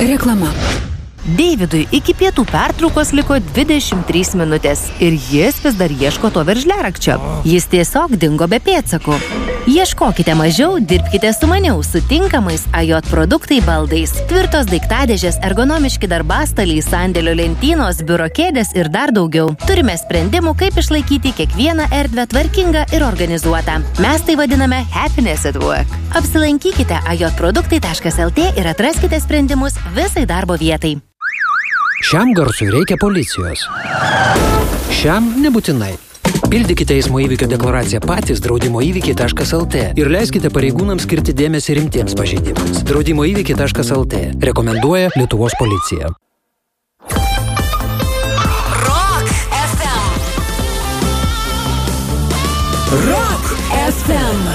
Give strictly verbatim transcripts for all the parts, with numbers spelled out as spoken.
Reklama. Deividui iki pietų pertraukos liko dvidešimt trys minutės ir jis vis dar ieško to veržliarakčio. Jis tiesiog dingo be pėdsakų. Ieškokite mažiau, dirbkite sumaniau su tinkamais A J produktai baldais. Tvirtos daiktadėžės, ergonomiški darbastaliai, sandėlio lentynos, biuro kėdės ir dar daugiau. Turime sprendimų, kaip išlaikyti kiekvieną erdvę tvarkingą ir organizuotą. Mes tai vadiname Happiness at Work. Apsilankykite a j produktai taškas el t ir atraskite sprendimus visai darbo vietai. Šiam garsui reikia policijos. Šiam nebūtinai. Pildykite eismo įvykio deklaraciją patys draudimo įvykiai taškas el t ir leiskite pareigūnams skirti dėmesį rimtiems pažeidimams. draudimo įvykiai taškas el t rekomenduoja Lietuvos policija. Rock F M. Rock F M.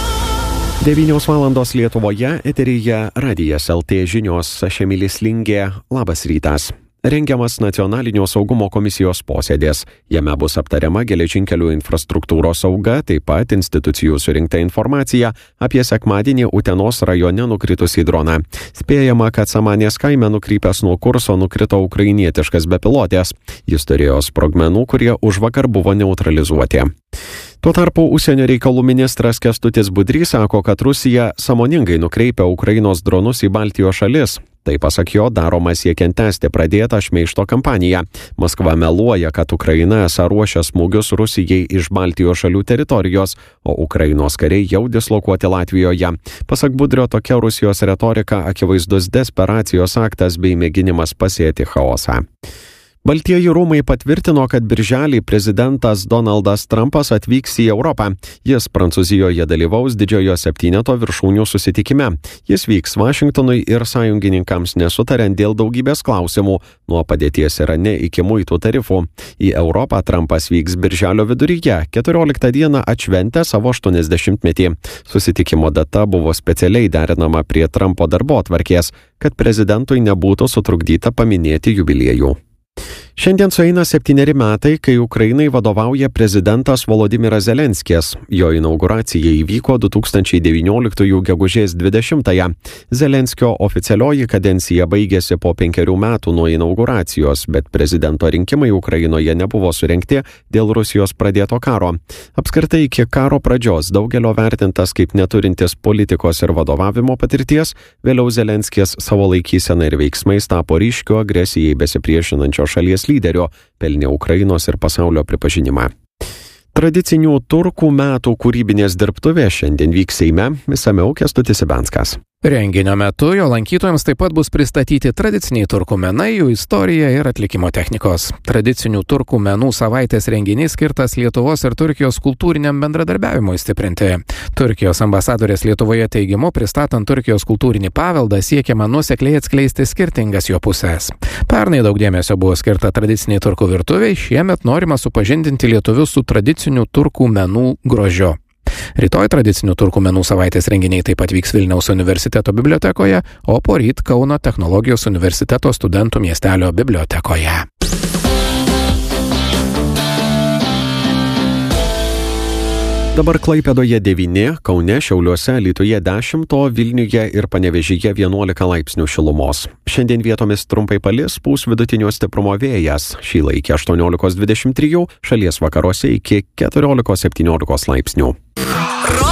devynios valandos Lietuvoje, eteryje Radijas el t žinios, aš Emilis Lingė, labas rytas. Rengiamas Nacionalinio saugumo komisijos posėdis. Jame bus aptariama geležinkelių infrastruktūros sauga, taip pat institucijų surinkta informacija apie sekmadienį Utenos rajone nukritusį droną. Spėjama, kad Samanės kaime nukrypęs nuo kurso nukrito ukrainietiškas bepilotės. Jis turėjo sprogmenų, kurie užvakar buvo neutralizuoti. Tuo tarpu užsienio reikalų ministras Kęstutis Budrys sako, kad Rusija sąmoningai nukreipia Ukrainos dronus į Baltijos šalis. Tai pasak jo daroma siekiant tęsti pradėtą šmeižto kampaniją. Maskva meluoja, kad Ukraina esą ruošia smūgius Rusijai iš Baltijos šalių teritorijos, o Ukrainos kariai jau dislokuoti Latvijoje. Pasak Budrio, tokia Rusijos retorika akivaizdus desperacijos aktas bei mėginimas pasėti chaosą. Baltieji rūmai patvirtino, kad birželį prezidentas Donaldas Trumpas atvyks į Europą. Jis Prancūzijoje dalyvaus didžiojo septyneto viršūnių susitikime. Jis vyks Vašingtonui ir sąjungininkams nesutariant dėl daugybės klausimų, nuo padėties Irane iki muitų tarifų. Į Europą Trumpas vyks birželio viduryje, keturioliktą dieną atšventę savo aštuoniasdešimtmetį. Susitikimo data buvo specialiai derinama prie Trumpo darbotvarkės, kad prezidentui nebūtų sutrukdyta paminėti jubiliejų. Šiandien sueina septyneri metai, kai Ukrainai vadovauja prezidentas Volodimiras Zelenskis. Jo inauguracija įvyko du tūkstančiai devynioliktųjų gegužės dvidešimtąją. Zelenskio oficialioji kadencija baigėsi po penkerių metų nuo inauguracijos, bet prezidento rinkimai Ukrainoje nebuvo surengti dėl Rusijos pradėto karo. Apskritai iki karo pradžios daugelio vertintas kaip neturintis politikos ir vadovavimo patirties, vėliau Zelenskis savo laikyseną ir veiksmais tapo ryškiu agresijai besipriešinančios šalies lyderio, pelnė Ukrainos ir pasaulio pripažinimą. Tradicinių turkų metų kūrybinės dirbtuvės šiandien vyks Seime, išsamiau Kęstutis Ibenskas. Renginio metu jo lankytojams taip pat bus pristatyti tradiciniai turkų menai, jų istorija ir atlikimo technikos. Tradicinių turkų menų savaitės renginys skirtas Lietuvos ir Turkijos kultūriniam bendradarbiavimui stiprinti. Turkijos ambasadorės Lietuvoje teigimu, pristatant Turkijos kultūrinį paveldą, siekiama nuosekliai atskleisti skirtingas jo pusės. Pernai daug dėmesio buvo skirta tradiciniai turkų virtuviai, šiemet norima supažindinti lietuvius su tradicinių turkų menų grožiu. Rytoj tradicinių turkų menų savaitės renginiai taip pat vyks Vilniaus universiteto bibliotekoje, o poryt Kauno technologijos universiteto studentų miestelio bibliotekoje. Dabar Klaipėdoje devyni, Kaune, Šiauliuose, Alytuje dešimt, o Vilniuje ir Panevėžyje vienuolika laipsnių šilumos. Šiandien vietomis trumpai palis, pūs vidutinio stiprumo vėjas. Šįla iki aštuoniolikos dvidešimt trijų, šalies vakaruose iki keturiolikos septyniolikos laipsnių.